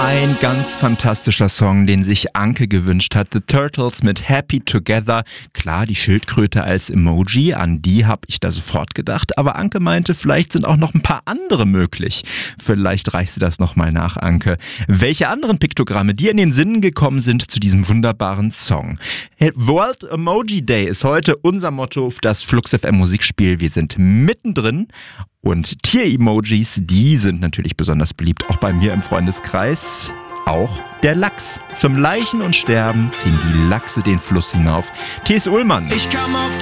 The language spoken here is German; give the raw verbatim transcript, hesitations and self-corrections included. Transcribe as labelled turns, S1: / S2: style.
S1: Ein ganz fantastischer Song, den sich Anke gewünscht hat. The Turtles mit Happy Together. Klar, die Schildkröte als Emoji, an die habe ich da sofort gedacht. Aber Anke meinte, vielleicht sind auch noch ein paar andere möglich. Vielleicht reichst du das nochmal nach, Anke. Welche anderen Piktogramme dir in den Sinn gekommen sind zu diesem wunderbaren Song? World Emoji Day ist heute unser Motto für das Flux F M Musikspiel. Wir sind mittendrin. Und Tier-Emojis, die sind natürlich besonders beliebt, auch bei mir im Freundeskreis. Auch der Lachs. Zum Laichen und Sterben ziehen die Lachse den Fluss hinauf. T S. Ullmann.
S2: Ich kam auf